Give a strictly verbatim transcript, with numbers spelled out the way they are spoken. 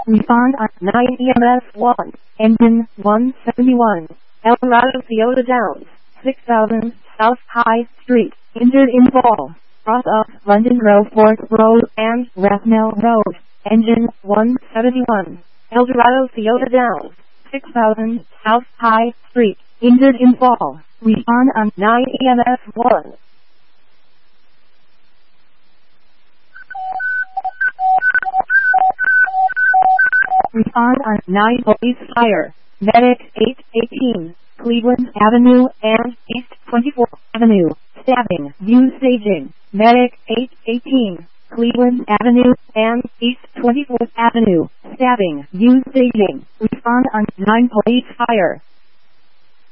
Respond on nine E M S one, engine one seventy-one, El Dorado Toyota Downs, six thousand, South High Street, injured in fall, cross of London Road, Fort Road, and Rathmell Road, engine one seventy-one, El Dorado Toyota Downs, six thousand, South High Street, injured in fall. Respond on nine E M S one. Respond on nine Police Fire, Medic eight eighteen, Cleveland Avenue and East twenty-fourth Avenue, stabbing, view staging, Medic eight eighteen, Cleveland Avenue and East twenty-fourth Avenue, stabbing, view staging. Respond on nine Police Fire,